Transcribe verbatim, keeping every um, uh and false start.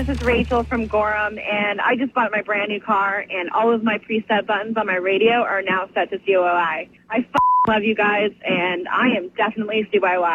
This is Rachel from Gorham, and I just bought my brand new car, and all of my preset buttons on my radio are now set to C O O I. I f***ing love you guys, and I am definitely C Y Y.